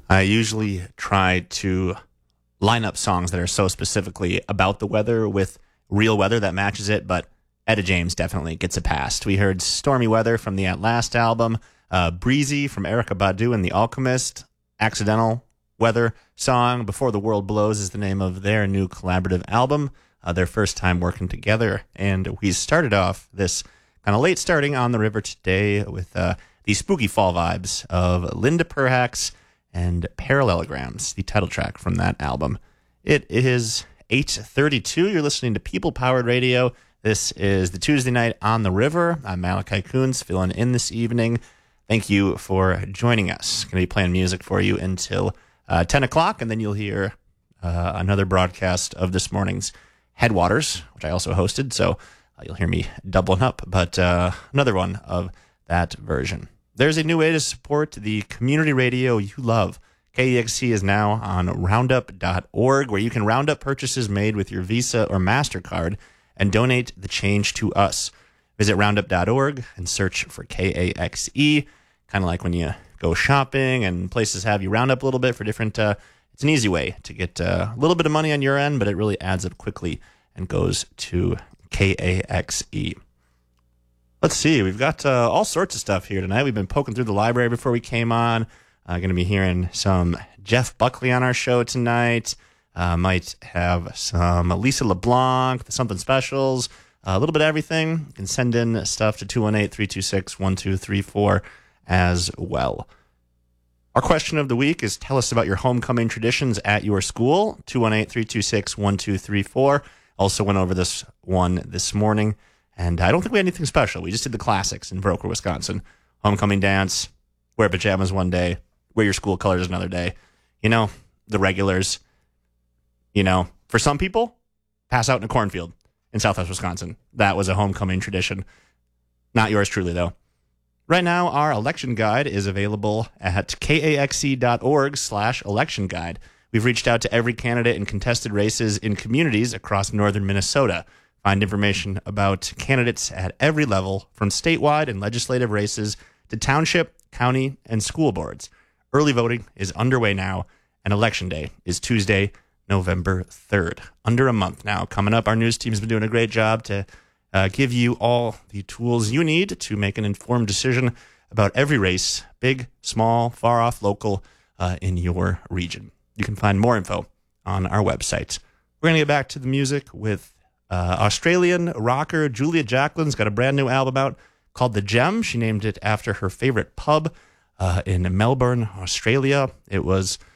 I usually try to line up songs that are so specifically about the weather with real weather that matches it, but Etta James definitely gets a pass. We heard Stormy Weather from the At Last album, Breezy from Erykah Badu and The Alchemist, Accidental Weather song, Before the World Blows is the name of their new collaborative album, their first time working together. And we started off this kind of late starting on the river today with the spooky fall vibes of Linda Perhacs and Parallelograms, the title track from that album. It is 8:32. You're listening to People Powered Radio. This is the Tuesday Night on the River. I'm Malachi Coons, filling in this evening. Thank you for joining us. Going to be playing music for you until 10 o'clock, and then you'll hear another broadcast of this morning's Headwaters, which I also hosted, so you'll hear me doubling up, but another one of that version. There's a new way to support the community radio you love. KEXC is now on roundup.org, where you can round up purchases made with your Visa or MasterCard and donate the change to us. Visit roundup.org and search for KAXE, kind of like when you go shopping and places have you round up a little bit for different, it's an easy way to get a little bit of money on your end, but it really adds up quickly and goes to KAXE. Let's see, we've got all sorts of stuff here tonight. We've been poking through the library before we came on. Going to be hearing some Jeff Buckley on our show tonight. Might have some Lisa LeBlanc, the Something Specials, a little bit of everything. You can send in stuff to 218-326-1234 as well. Our question of the week is, tell us about your homecoming traditions at your school, 218-326-1234. Also went over this one this morning, and I don't think we had anything special. We just did the classics in Broker, Wisconsin. Homecoming dance, wear pajamas one day, wear your school colors another day. You know, the regulars. You know, for some people, pass out in a cornfield in Southwest Wisconsin. That was a homecoming tradition. Not yours truly, though. Right now, our election guide is available at kaxe.org/election guide. We've reached out to every candidate in contested races in communities across northern Minnesota. Find information about candidates at every level, from statewide and legislative races to township, county, and school boards. Early voting is underway now, and Election Day is Tuesday, November 3rd. Under a month now. Coming up, our news team's been doing a great job to give you all the tools you need to make an informed decision about every race, big, small, far off, local, in your region. You can find more info on our website. We're going to get back to the music with Australian rocker Julia Jacquelin's got a brand new album out called The Gem. She named it after her favorite pub in Melbourne, Australia. It was